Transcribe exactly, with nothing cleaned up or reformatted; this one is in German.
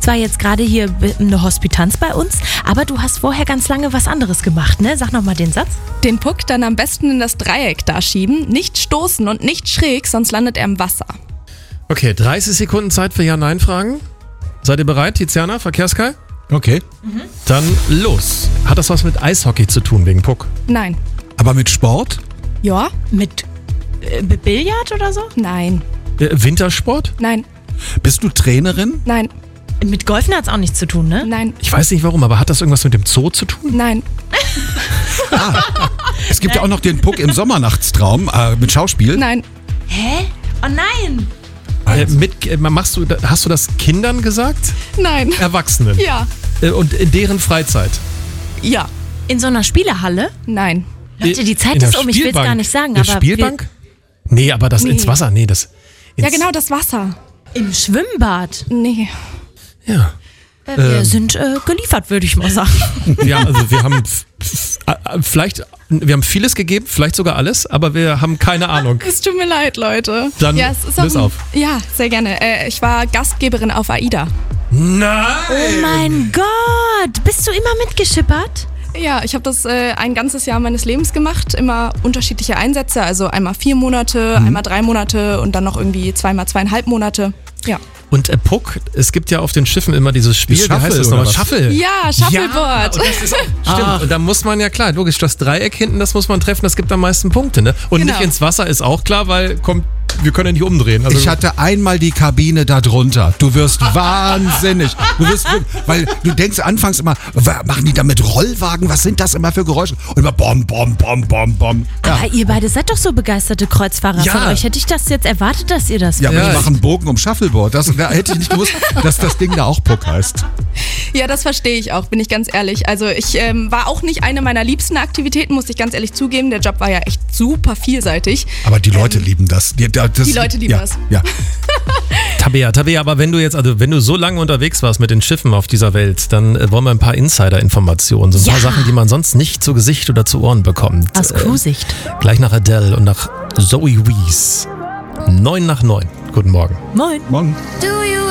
zwar jetzt gerade hier eine Hospitanz bei uns, aber du hast vorher ganz lange was anderes gemacht, ne? Sag nochmal den Satz. Den Puck dann am besten in das Dreieck da schieben, nicht stoßen und nicht schräg, sonst landet er im Wasser. Okay, dreißig Sekunden Zeit für Ja-Nein-Fragen. Seid ihr bereit, Tiziana, Verkehrskai? Okay. Mhm. Dann los. Hat das was mit Eishockey zu tun, wegen Puck? Nein. Aber mit Sport? Ja? Mit äh, Billard oder so? Nein. Äh, Wintersport? Nein. Bist du Trainerin? Nein. Mit Golfen hat es auch nichts zu tun, ne? Nein. Ich weiß nicht warum, aber hat das irgendwas mit dem Zoo zu tun? Nein. Ah, es gibt ja auch noch den Puck im Sommernachtstraum äh, mit Schauspiel. Nein. Hä? Oh nein! Äh, mit, äh, machst du, hast du das Kindern gesagt? Nein. Erwachsenen? Ja. Äh, und in deren Freizeit? Ja. In so einer Spielehalle? Nein. Leute, die Zeit In der ist um, ich will es Spielbank? gar nicht sagen, In der aber Spielbank? Nee, aber das Nee. ins Wasser, nee, das... Ja, Ins, genau, das Wasser. wir, im Schwimmbad. Nee. Ja. Äh, Wir Ähm. sind äh, geliefert, würde ich mal sagen. Ja, also wir haben f- f- äh, vielleicht, wir haben vieles gegeben, vielleicht sogar alles, aber wir haben keine Ahnung. Es tut mir leid, Leute. Dann ja, es ist löse auch, auf. Ja, sehr gerne. Äh, ich war Gastgeberin auf AIDA. Nein! Oh mein Gott! Bist du immer mitgeschippert? Ja, ich habe das äh, ein ganzes Jahr meines Lebens gemacht. Immer unterschiedliche Einsätze. Also einmal vier Monate, Mhm. einmal drei Monate und dann noch irgendwie zweimal zweieinhalb Monate. Ja. Und äh, Puck, es gibt ja auf den Schiffen immer dieses Spiel, Das wie heißt Shuffle das oder nochmal? was? Shuffle. Ja, Shuffleboard. Ja, und das ist auch, stimmt, und da muss man ja klar, logisch, das Dreieck hinten, das muss man treffen, das gibt am meisten Punkte, ne? Und Genau. nicht ins Wasser ist auch klar, weil kommt, wir können ja nicht umdrehen. Also, Ich hatte einmal die Kabine da drunter. Du wirst wahnsinnig. Du wirst, weil du denkst anfangs immer, wa- machen die da mit Rollwagen? Was sind das immer für Geräusche? Und immer bom, bom, bom, bom, bom. Ja, Aber ihr beide seid doch so begeisterte Kreuzfahrer. Ja. Von euch hätte ich das jetzt erwartet, dass ihr das ja aber Ja, ich ich- mache einen Bogen um Shuffleboard. Das, da hätte ich nicht gewusst, dass das Ding da auch Puck heißt. Ja, das verstehe ich auch, bin ich ganz ehrlich. Also ich ähm, war auch nicht eine meiner liebsten Aktivitäten, muss ich ganz ehrlich zugeben. Der Job war ja echt super vielseitig. Aber die Leute lieben das. Die, das. Die Leute lieben ja, das. Ja. Tabea, Tabea, aber wenn du jetzt, also wenn du so lange unterwegs warst mit den Schiffen auf dieser Welt, dann äh, wollen wir ein paar Insider-Informationen, so ein Ja. paar Sachen, die man sonst nicht zu Gesicht oder zu Ohren bekommt. aus Crew-Sicht. Äh, gleich nach Adele und nach Zoe Wees. Neun nach neun. Guten Morgen. Moin. Morgen. Do you